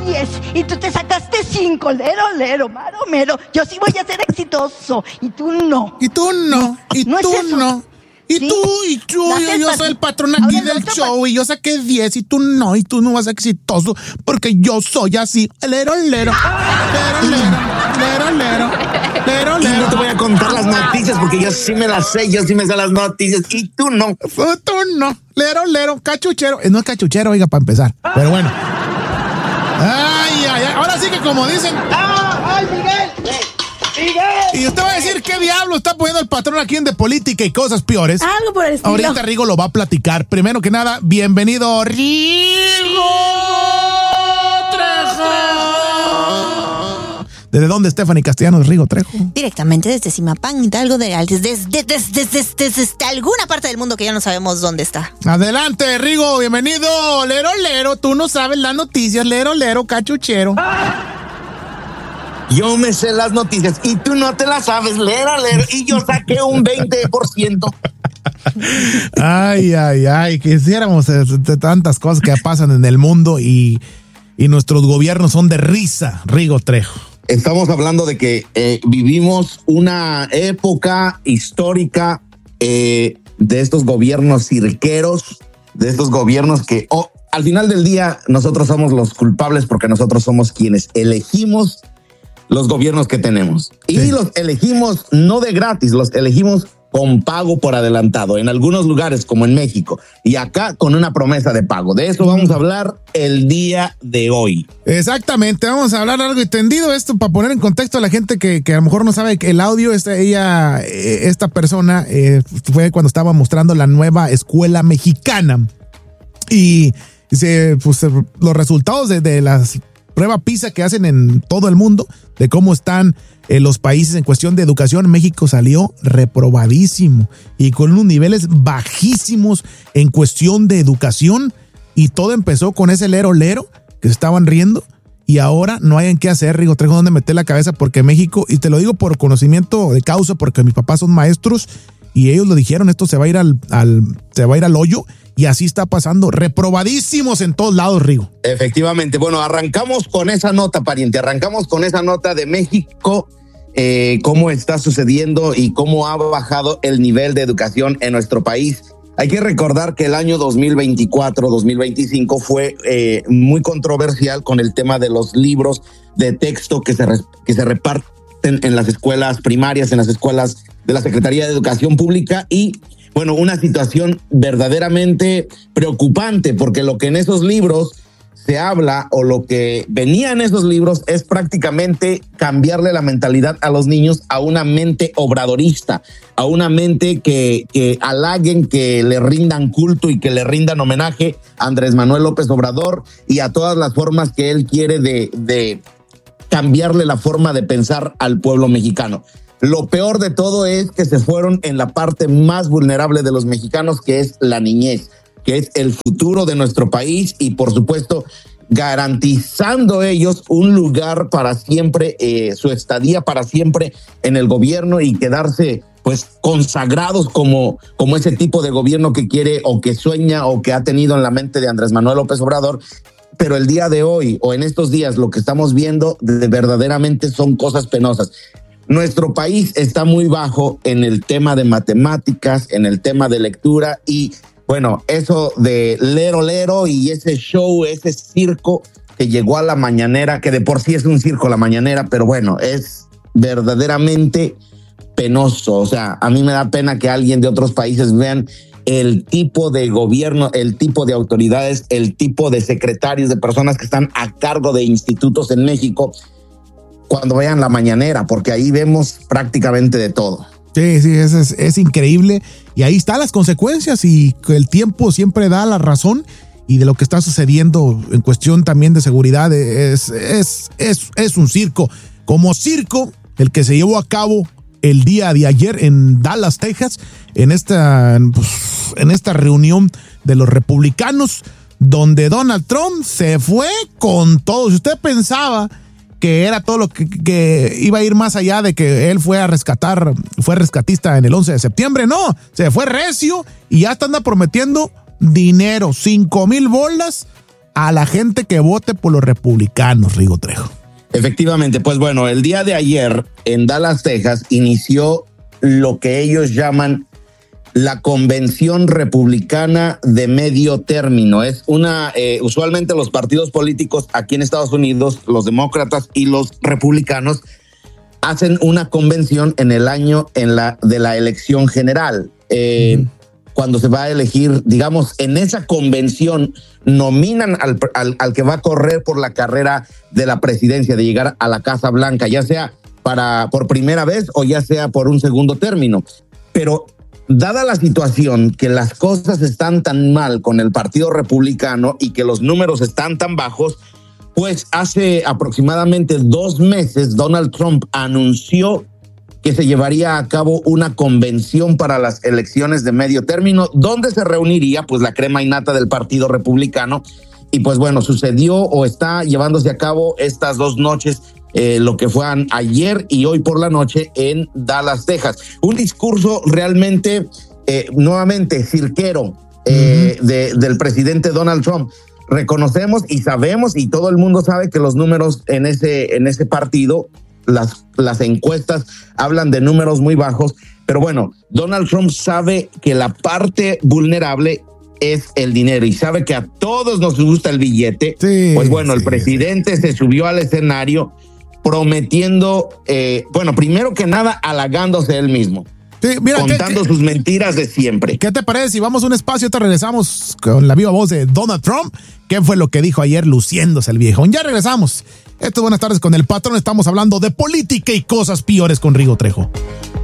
10 y tú te sacaste 5, lero, mero. Yo sí voy a ser exitoso y tú no. Y tú no. Y no tú es eso. no. Y ¿Sí? tú, yo soy el patrón aquí del show y yo saqué 10 y tú no vas a ser exitoso porque yo soy así. Lero. Y no te voy a contar las noticias porque yo sí me las sé, yo sí me sé las noticias y tú no. Tú no. Lero, cachuchero. No es cachuchero, oiga, para empezar. Pero bueno. Ay. Ahora sí que como dicen. ¡Ay, Miguel! Y usted va a decir qué diablo está poniendo el patrón aquí en De Política y Cosas Peores. Algo por el estilo. Ahorita Rigo lo va a platicar. Primero que nada, bienvenido, Rigo Trejo. ¿Desde dónde, Stephanie Castellanos, Rigo Trejo? Directamente desde Zimapán, Hidalgo, desde alguna parte del mundo que ya no sabemos dónde está. Adelante, Rigo, bienvenido. Lero, tú no sabes las noticias. Lero, cachuchero. Yo me sé las noticias y tú no te las sabes, lero, y yo saqué un 20%. Ay, quisiéramos de tantas cosas que pasan en el mundo y nuestros gobiernos son de risa, Rigo Trejo. Estamos hablando de que vivimos una época histórica de estos gobiernos cirqueros, de estos gobiernos que al final del día nosotros somos los culpables porque nosotros somos quienes elegimos los gobiernos que tenemos. Y sí, los elegimos no de gratis, los elegimos con pago por adelantado, en algunos lugares como en México, y acá con una promesa de pago. De eso vamos a hablar el día de hoy. Exactamente, vamos a hablar largo y tendido esto para poner en contexto a la gente que a lo mejor no sabe que el audio, esta persona fue cuando estaba mostrando la nueva escuela mexicana y los resultados de las prueba PISA que hacen en todo el mundo de cómo están los países en cuestión de educación. México salió reprobadísimo y con unos niveles bajísimos en cuestión de educación, y todo empezó con ese lero que se estaban riendo y ahora no hay en qué hacer, Rigo Trejo, dónde meter la cabeza, porque México, y te lo digo por conocimiento de causa, porque mis papás son maestros y ellos lo dijeron, esto se va a ir al hoyo. Y así está pasando, reprobadísimos en todos lados, Rigo. Efectivamente. Bueno, arrancamos con esa nota, pariente. Arrancamos con esa nota de México, cómo está sucediendo y cómo ha bajado el nivel de educación en nuestro país. Hay que recordar que el año 2024-2025 fue muy controversial con el tema de los libros de texto que se reparten en las escuelas primarias, en las escuelas de la Secretaría de Educación Pública, y bueno, una situación verdaderamente preocupante, porque lo que en esos libros se habla o lo que venía en esos libros es prácticamente cambiarle la mentalidad a los niños a una mente obradorista, a una mente que halaguen, que le rindan culto y que le rindan homenaje a Andrés Manuel López Obrador y a todas las formas que él quiere de cambiarle la forma de pensar al pueblo mexicano. Lo peor de todo es que se fueron en la parte más vulnerable de los mexicanos, que es la niñez, que es el futuro de nuestro país, y por supuesto garantizando ellos un lugar para siempre, su estadía para siempre en el gobierno, y quedarse pues consagrados como ese tipo de gobierno que quiere o que sueña o que ha tenido en la mente de Andrés Manuel López Obrador. Pero el día de hoy o en estos días lo que estamos viendo verdaderamente son cosas penosas. Nuestro país está muy bajo en el tema de matemáticas, en el tema de lectura, y bueno, eso de lero y ese show, ese circo que llegó a la mañanera, que de por sí es un circo la mañanera, pero bueno, es verdaderamente penoso. O sea, a mí me da pena que alguien de otros países vean el tipo de gobierno, el tipo de autoridades, el tipo de secretarios, de personas que están a cargo de institutos en México, cuando vean la mañanera, porque ahí vemos prácticamente de todo. Sí, es increíble, y ahí están las consecuencias, y el tiempo siempre da la razón, y de lo que está sucediendo en cuestión también de seguridad es un circo, como circo el que se llevó a cabo el día de ayer en Dallas, Texas, en esta reunión de los republicanos, donde Donald Trump se fue con todo. Si usted pensaba que era todo lo que iba a ir más allá de que él fue rescatista en el 11 de septiembre, no, se fue recio y ya anda prometiendo dinero, $5,000 a la gente que vote por los republicanos, Rigo Trejo. Efectivamente, pues bueno, el día de ayer en Dallas, Texas, inició lo que ellos llaman la Convención Republicana de Medio Término. Es una, usualmente los partidos políticos aquí en Estados Unidos, los demócratas y los republicanos, hacen una convención en el año de la elección general. Cuando se va a elegir, digamos, en esa convención nominan al que va a correr por la carrera de la presidencia, de llegar a la Casa Blanca, ya sea por primera vez o ya sea por un segundo término. Pero dada la situación que las cosas están tan mal con el Partido Republicano y que los números están tan bajos, pues hace aproximadamente 2 meses Donald Trump anunció que se llevaría a cabo una convención para las elecciones de medio término, donde se reuniría pues la crema innata del Partido Republicano. Y pues bueno, sucedió o está llevándose a cabo estas 2 noches, lo que fue ayer y hoy por la noche en Dallas, Texas. Un discurso realmente, nuevamente, cirquero del presidente Donald Trump. Reconocemos y sabemos, y todo el mundo sabe que los números en ese partido, las encuestas hablan de números muy bajos, pero bueno, Donald Trump sabe que la parte vulnerable es el dinero y sabe que a todos nos gusta el billete. Sí, pues bueno, el presidente se subió al escenario prometiendo, bueno, primero que nada, halagándose él mismo. Sí, mira, contando sus mentiras de siempre. ¿Qué te parece si vamos a un espacio y te regresamos con la viva voz de Donald Trump? ¿Qué fue lo que dijo ayer luciéndose el viejón? Ya regresamos. Esto es Buenas Tardes con el Patrón. Estamos hablando de política y cosas peores con Rigo Trejo.